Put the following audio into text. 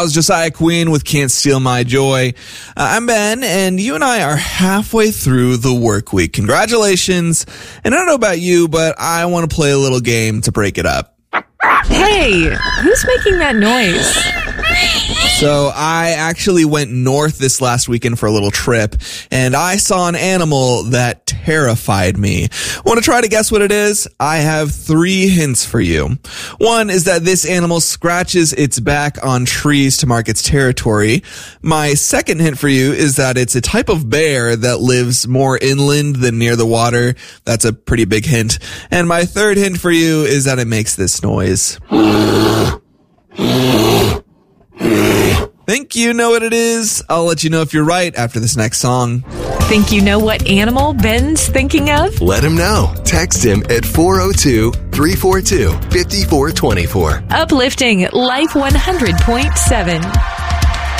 I was Josiah Queen with Can't Steal My Joy. I'm Ben, and you and I are halfway through the work week. Congratulations. And I don't know about you, but I want to play a little game to break it up. Hey, who's making that noise? So I actually went north this last weekend for a little trip, and I saw an animal that terrified me. Want to try to guess what it is? I have 3 hints for you. One is that this animal scratches its back on trees to mark its territory. My second hint for you is that it's a type of bear that lives more inland than near the water. That's a pretty big hint. And my third hint for you is that it makes this noise. Think you know what it is? I'll let you know if you're right after this next song. Think you know what animal Ben's thinking of? Let him know. Text him at 402-342-5424. Uplifting Life 100.7.